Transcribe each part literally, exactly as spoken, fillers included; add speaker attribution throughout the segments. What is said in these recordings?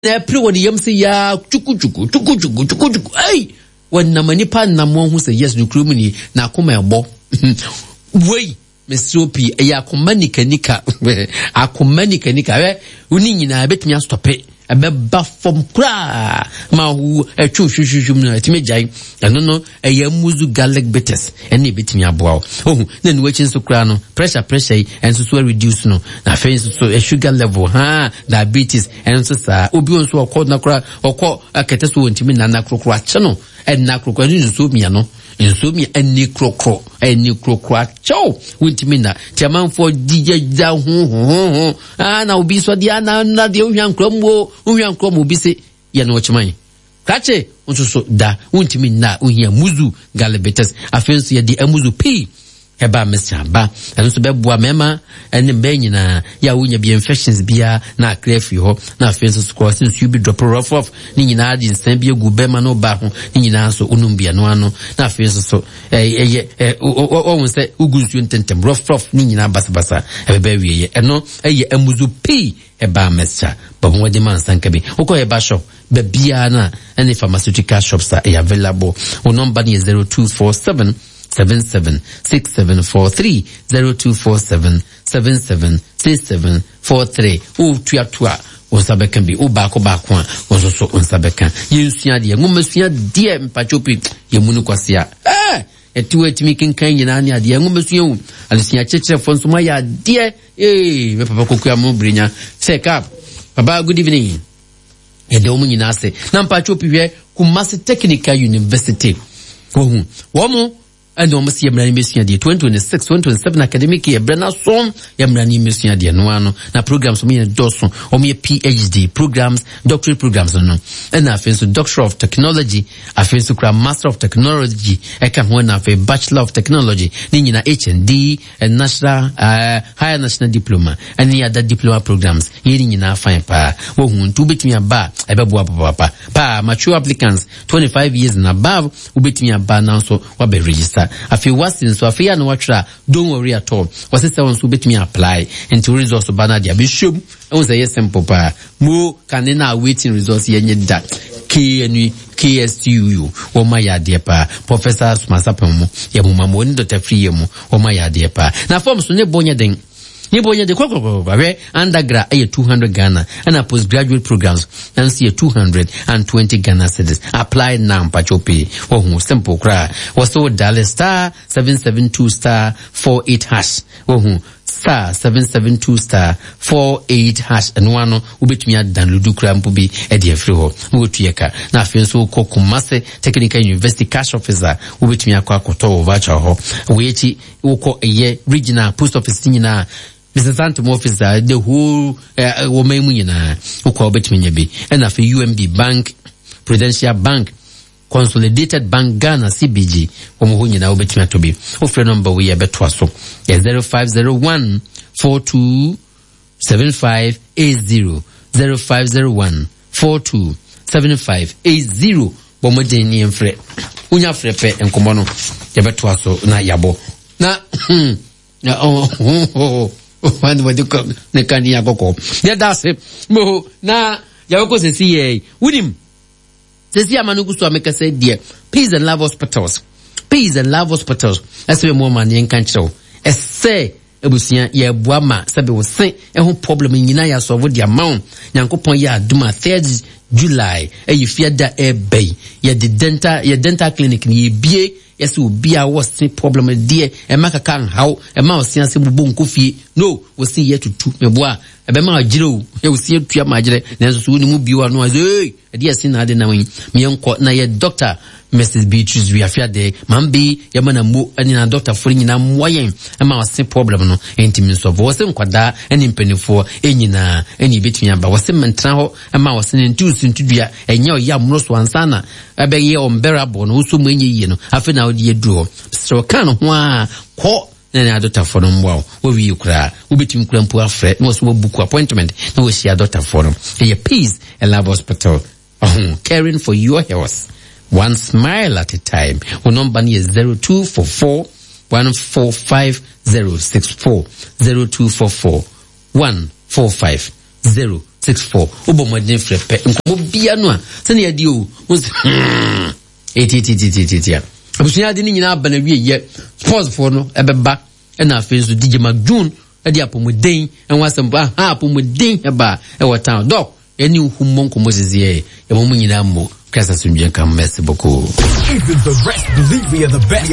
Speaker 1: na pre woni yam se ya chuku chuku chuku chuku chuku chuku ai wonna manipa na mo hu se yes no krum ni na akoma ebo wei mesopi ya akoma nikanika akoma nikanika we uni nyina betumi astope abeba fom kra ma hu etwu hwehwehwum na etime jai eno no eya muzu garlic bitters ene betumi aboa ohu na nu wachi nso kra no pressure pressure enso so reduce no na fe nso so sugar level ha diabetes enso sa obi onso okọ na kra okọ akete so wontimi na na krokro ache no enna krokro nso mia no nso mia eni krokro eni krokro acho wontimi na tiamanfo dijja hu hu hu ah na obi so dia na na de ohwan kromwo ohwan kromo bi se ye no chiman kache nso so da wontimi na ohia muzu galibetes afenso ye di amuzu p eba mesha ba enso beboa mema ene menyina ya wonya bi infections bia na akrefi ho na afenso so cross nsu bi drop rough off ni nyina adi nsan bi egu bema no ba ho ni nyina so onum bia no ano na afenso so eh eh o won se ugunsu ntentem rough rough ni nyina basabasa ebeba wiye eno eye amuzu p eba mesha babwo de man sankabe uko eba shop be bia na any pharmaceutical shops are available. O number is zero two four seven seven seven six seven four three zero two four seven seven seven six seven four three. O tua tua onsabe kan bi o baako baako a onso so onsabe kan yensua de ngomesua de mpachopi yemunu kwasia eh etu etimi kenkan nyina ne ade ngomesua wu alesia chechire fonso ma ya de eh me papa kokua mo brinya check up baba good evening ede omu nyina se na mpachopi hwe Kumasi Technical University wohu womu and almost Yamrani Mission de twenty twenty-six twenty twenty-seven academic year Brenna Son Yamrani Mission de no na programs me doson o me PhD programs doctorate programs no and na fenso Doctor of Technology afenso kra Master of Technology e ka ho na fe Bachelor of Technology ni nyina H N D and National uh, Higher National Diploma and the other diploma programs yiri nyina fine pa wo hu ntu betumi aba ebebo papa pa mature applicants twenty-five years and above ubetumi aba now so wa be register afi wasin so afi ya no watra don't worry at all wase se won so betumi apply into results bana dia be shum e say yes simple pa mo kan na waiting results yenye da K N U K S T U o ma ya de pa Professor Sumasapamo ye mo mamo ni Doctor Free mo o ma ya de pa na form so ne bonya den ni bonya de kokoko ba we undergrad ay two hundred Ghana and a postgraduate programs and see two hundred twenty Ghana cedis apply now pachopi oh simple cry was so dial star seven seven two star four eight hash oh star seven seven two star four eight hash and one ubetumi download kra mpubi e de free ho wotuyeka na afenso ko Kumasi Technical University cash officer ubetumi akwa akoto voucher ho wechi uko eye regional post office nyina Mister Santom officer the whole uh, woman nyina uko obetumi nyabi and afi U M B Bank Prudential Bank Consolidated Bank Ghana C B G omo nyina obetumi atobi ofre number we abeto aso zero five zero one four two seven five eight zero zero five zero one four two seven five eight zero bomoden ni enfre unya frepe enkomo no yabeto aso na yabo na na oh when we do ne kan ya koko ya dase mo na yako se sie unim se sie amanugu so ameka say dear Peace and Love Hospitals Peace and Love Hospitals ase mo man yen kan chew ese ebusia ye boama sabe wo se e ho problem nyina ya so dia maun nyankopon ya aduma third July e yifia da e bay ye the dental ye dental clinic ni bie yes will be a was problem dear e maka kan how e ma osia se bubu nkofie no we see here to two me boa e be ma agire e we see tua ma agire na so ni mu biwa no eh e dia sin na de na wen me enko na ye doctor Missus Beatrice we afia de mambi ye mana mo ani na doctor for nyina moyen e ma osia problem no enti so wo se nkwada ani mpanifo enyina ani betumi aba wo se mentra ho e ma wo se ntu sintudua enye oya mroso ansana e be ye unbearable no so mwenye yi no afi na odi eduro so kan ho a ko na na doctor for no mwa wo wi kura wo betumi kura mpu afre no so book appointment no we share doctor for no e Peace and Love Hospital oh caring for your health one smile at a time. Our number is zero two four four one four five zero six four zero two four four one four five zero six four. Obo modern frepe. Nkomo bia no a. Se na yedi o. Eti eti eti eti eti. Abusunya de ni nyina aba na wie ye. Sports for no ebeba. E na afi so D J Mac June e di apomodin en wasem ba ha apomodin e ba e wa town. Dok eni humon komo zizie e mo nyina mo. Kasa sunje kam merci beaucoup.
Speaker 2: Even the rest believe we are the best.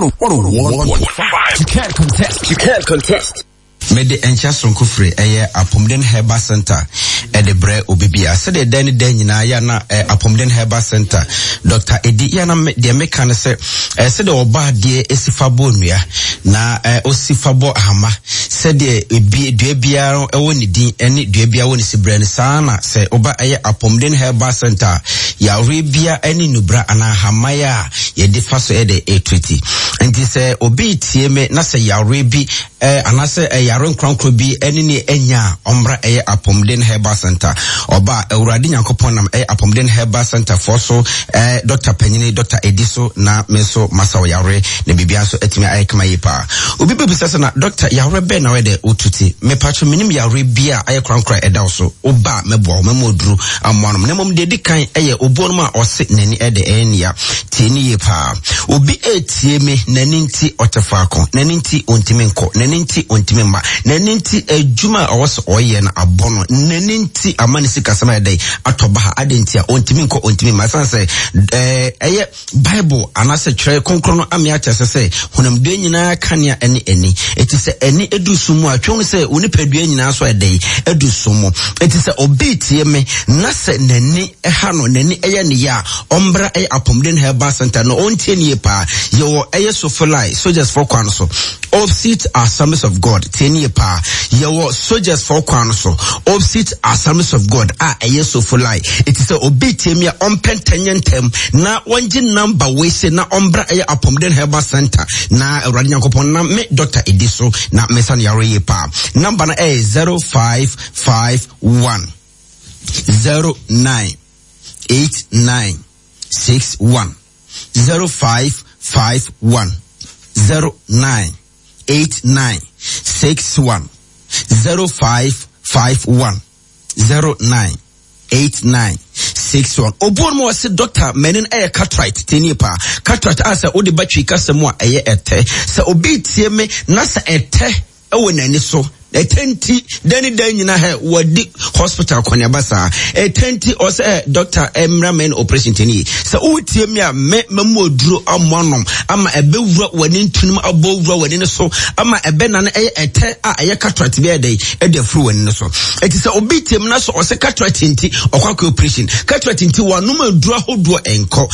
Speaker 2: You can't contest. You can't contest.
Speaker 3: Mede encha sonkofre eye Apomden Herbal Center e de bre obibia se de den den nyina ya na Apomden Herbal Center Doctor Edi ya na de meka ne se se de oba de esifabo nua na osifabo ahama se de ebi dua bia e woni din ene dua bia woni sibre ne sana se oba eye Apomden Herbal Center ya rebia ene nubra ana hama ya ye de faso e de eight twenty enti se obi tie me na se ya rebi eh anase Yaron Cronkro bi eni ni enya omra eye Apomden Herbal Center oba Ewurade Nyankopon nam eye Apomden Herbal Center for so eh Doctor Penyini Doctor Ediso na meso masa yare ne bibia so etimi ayekama yipa obi bebisa na Doctor Yare be na we de otuti me patcho minim yare bia aye Cronkro eda so oba mebo memoduru amwanom ne mom de dikan eye obonum a ose nani e de enia tieni yipa obi etie me nani nti otefako nani nti ontimi nko nani nti ontimi ma naninti ejuma awas oye na abono naninti amanisi kasama dai atoba ha adenti a ontimi nko ontimi ma sanse eh eye Bible anase kire konkrono amia chese hunam de nyina kanea ene eni etise eni edusumu atwon se unipadua nyina so edai edusumu etise obitie me na se nani eha no nani eye ne ya ombra eye Apomden Herbal Center no ontie ne pa yo eye Sofalai soldiers for kwan so opposite Assemblies of God teni pa yewo soldiers for kwan so opposite Assemblies of God a eye Sofalai it is a obitie on pentanyentem na wanji number we say na ombra eye Apomden Herbal Center na Ewurade Nyankopon na me Doctor Ediso na mesan yare pa number na eh zero five five one zero nine eight nine six one zero five five one zero nine eight nine six one zero five five one zero nine eight nine six one. Obon mo se Doctor menin eye cataract tenipa cataract asa odi batwi kasemo a eye ete se obi tie me na sa ete ewo nani so etenti deni deni na he wadi hospital kwanya basa etenti o se Doctor Emramen operation teni se utie me a me memoduro amonom ama ebewura wani ntunum abowura wani ne so ama ebe na na eye ete a eye cataract be dey e dey fru wani ne so eti se obi tie me na so o se cataract nti okwakwa operation cataract nti wanum aduro hodo enko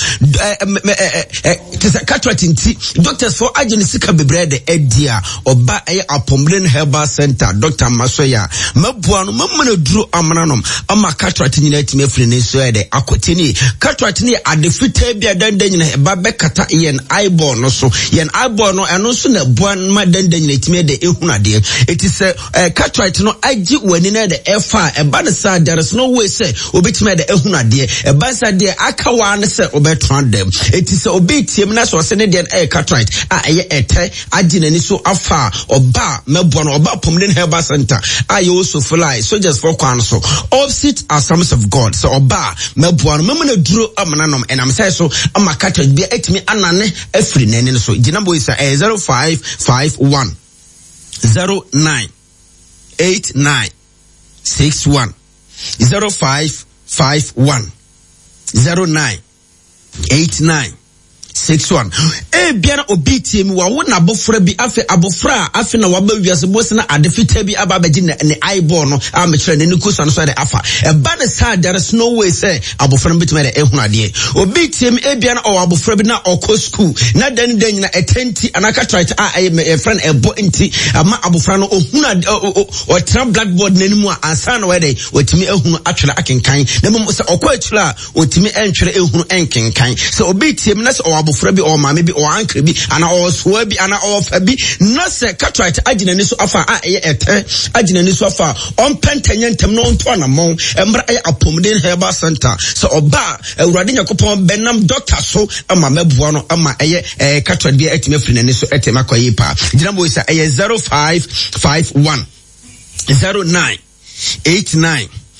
Speaker 3: eti se cataract nti doctors for agent sika bebre de edia oba eye Apomden Herbal Center Doctor Masoya mabuano mamana duro amananom ama cataract nyina etime free ne so de akotini cataract ni adefita bia danda nyina eba bekata yen eyeball no so yen eyeball no eno so na buan ma danda nyina etime de ehunade it is a cataract no agi wani na de efa eba ne sa there is no way say obetime de ehunade eba sa de aka wa ne say obetran dem it is obetiem na so se ne de cataract a eye ete agi nani so afa oba mabuano oba Apomden Herbal Center I also fly soldiers for kwan so opposite Assemblies of God so oba mabuano memana duro amananom and I'm say so ama cataract be etimi anane afri nane so ginambo is a zero five five one zero nine eight nine six one zero five five one zero nine eight nine six one. Eh biana obiti mi wa wona abofra bi afi abofra afi na waba wiase bosi na adefita bi aba baji na ne eyeball no a me kire ne ne kusa no so de afa e ba ne sa there is no way say abofra bitima de ehunu ade obiti mi e biana o abofra bi na okọ school na dan dan na etenti anaka try a e friend ebo enti ama abofra no ohunu ade o tra blackboard nanimu a ansa na we de otimi ehunu atwere akenkan na mo se okọ atwere a otimi entwere ehunu enkenkan so obiti mi na se abofra bi o maame bi o ankre bi ana o soa bi ana o fa bi no se cataract agina ni so afa a eye ete agina ni so afa on pentanyentem no nto na mon emra eye Apomden Herbal Center so oba Ewurade Yakopon benam doctor so ama meboa no ama eye cataract bi etime firi nani so etema kwayi pa gina mo isa eye zero five five one zero nine eight nine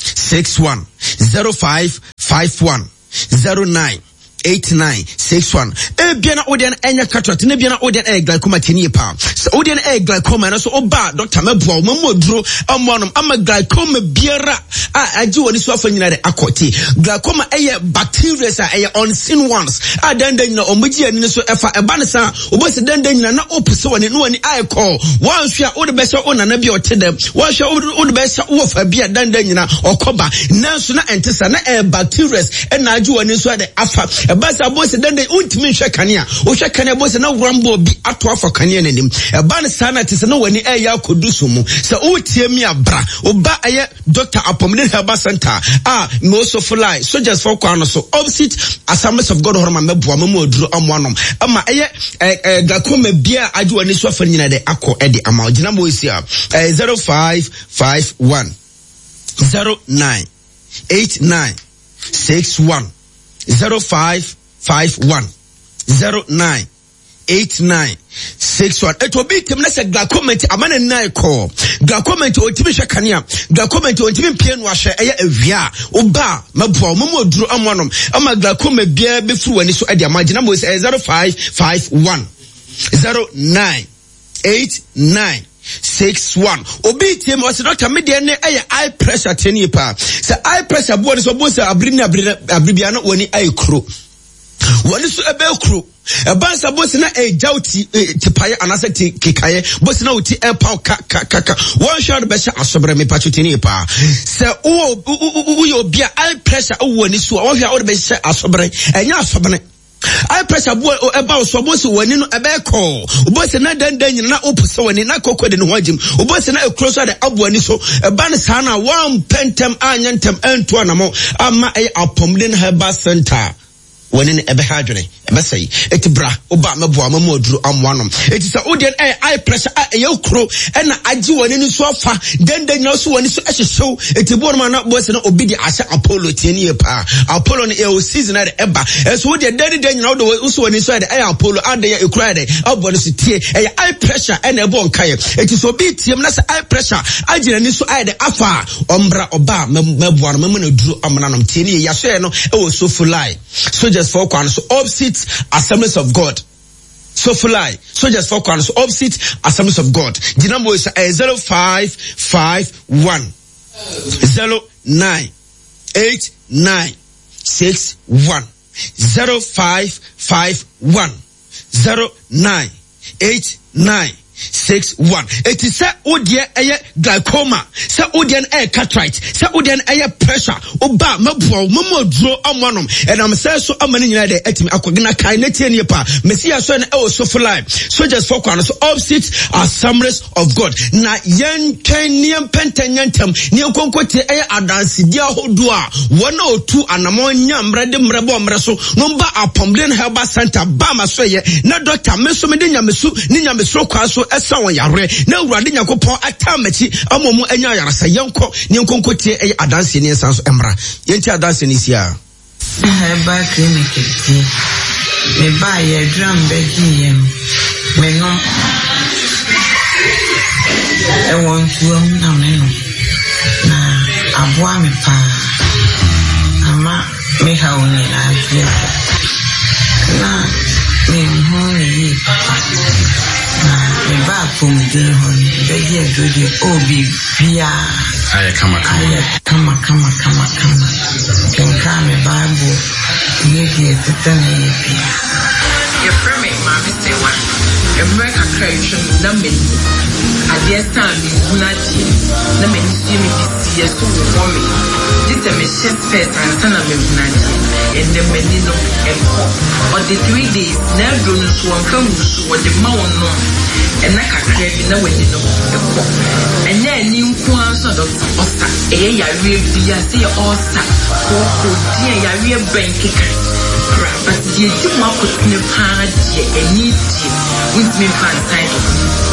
Speaker 3: six one zero five five one zero nine eight nine six one. E biana odian enya cataract ne biana odian e glaucoma tini pa. So odian e glaucoma na so oba doctor meboa mamoduro amonom ama glaucoma biara a agi woni so afa nyina de akoti. Glaucoma eye bacteria sa eye unseen ones. A dandan nyina omogi ani so efa eba ne sa obosi dandan nyina na opuse woni no woni ai call. Wan hwe a odi be se ona na bia otedem. Wan hwe odi be se wo fa bia dandan nyina okoba. Nanso na entesa na e bacteria e na agi woni so de afa basa boss then they ultimate shakania o shakania boss na rambo bi ato afa kania nanim e ba ne sana te se no wani e ya kodusu mu se o tie mi abra o ba aye Doctor Apomden Herbal Center ah me also fly soldiers for kwano so opposite Assemblies of God horma meboa mamu oduru amwanom ama aye eh glaucoma bia aju ani so afa nyina de akọ e de ama ogina mo isia zero five five one zero nine eight nine six one zero five five one zero nine eight nine six one. It will be Timnessa glaucoma amana nine call. Glaucoma to Timisha Kania, glaucoma to Timin Pian Washer, a via, Oba, Mapo, Momo drew Amonum, Ama glaucoma beer before when it's at the margin was zero five five one zero nine eight nine six one. Obi Tim was Doctor Median eye pressure ten year pa. So eye pressure board is supposed to abrina abribiano when I crew. What is a bell crew? A bansa boss na a jouti tipaya anasati kikaye, boss na uti empao kaka. One shot besha asobra me pachutini pa. Se o yo bia eye pressure o woni so o hwa o besha asobra enya asobra. I pressure boy about so boss woni no ebe call. Boss na dan dan na opuse woni na kokode no hwajim. Boss na e closer the abuani so e ba ne sa na one pentem anyentem ento anamo ama e Apomden Herbal Center. When in ebe hadwene ebe say etibra oba meboa mamoduru amwanom etisa odian eh eye pressure eh yokro e na agi woni ni so afa den den na so woni so ehyehew etibo no na boss na obi di ase Apollo tieni pa Apollo no e season na eba so odian den den na do so woni so eh Apollo ade ya ekura de abone so tie eh eye pressure e na ebo nkaye etisa obi tiem na say eye pressure agina ni so eye de afa ombra oba meboa no mamana duru amnanom tieni ya so e no e wo so fulai so just for kwan so opposite Assemblies of God. So fly. So just for kwan so opposite Assemblies of God. The number is zero five five one zero nine eight nine six one zero five five one zero nine eight nine six one. It is a odian a glaucoma, sa odian a cataract, sa odian a pressure, oba mabwa momo draw amonum, and I'm saying so a man in the etim aquagina kineti and yepa, Messia son el so for life. So just for corners opposite Assemblies of God. Na yen Kenyan pentanyantum, near concote a adansi dia hodua, one or two anamonia, mredem rebom reso, number Apomden Herbal Center, Bama Soye, no doctor, Meso Medina Mesu, Nina Mesro Kwaso. Esa won yare na urade nyakopon atamachi amomu anya yarasa yenko ne nkonko tie e adanse ne nsanso emra yenti adanse ne sia
Speaker 4: ba clinic ti me ba ye drum beji yem me no e won tuom na me no na aboa me pa ama me ha oni ajie na me ho ni papa me back from the home, the year to the O B P R. I come, come, come, come, come, come. Can come a Bible, you get the penny. Your permit, Mammy, say one. America creation, the men. At the time, you not the men see me this year so for me. This is a chef first and son of me, and the menino and pop. But the three days, now don't so come what the mountain. And I can't create no way to know the pop. And then you can't sort of Osta, a ya real be a say Osta, or dear ya real bank. But you do not put in a party and need you with me for a time.